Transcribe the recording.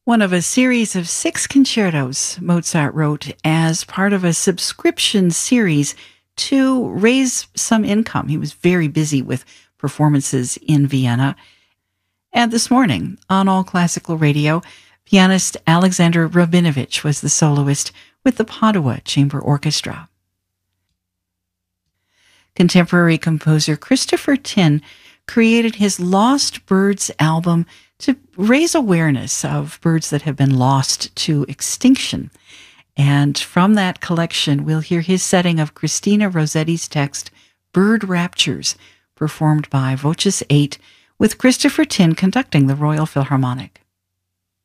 One of a series of 6 concertos Mozart wrote as part of a subscription series to raise some income. He was very busy with performances in Vienna. And this morning on All Classical Radio, pianist Alexander Rabinovich was the soloist with the Padua Chamber Orchestra. Contemporary composer Christopher Tin created his Lost Birds album to raise awareness of birds that have been lost to extinction. And from that collection, we'll hear his setting of Christina Rossetti's text, Bird Raptures, performed by Voces 8, with Christopher Tin conducting the Royal Philharmonic.